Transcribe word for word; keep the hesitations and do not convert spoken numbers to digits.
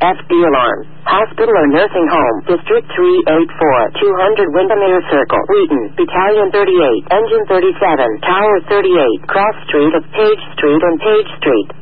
F D alarm. Hospital or nursing home. District three eighty-four, two hundred Windermere Circle, Wheaton. Battalion thirty-eight, Engine thirty-seven, Tower thirty-eight, Cross Street of Page Street and Page Street.